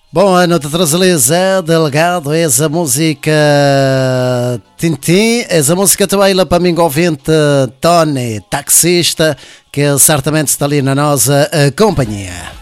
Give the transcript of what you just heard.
Boa noite, Trasaleza, Delgado, essa música Tintim, essa música também lá para mim ouvinte Tony, taxista, que certamente está ali na nossa companhia.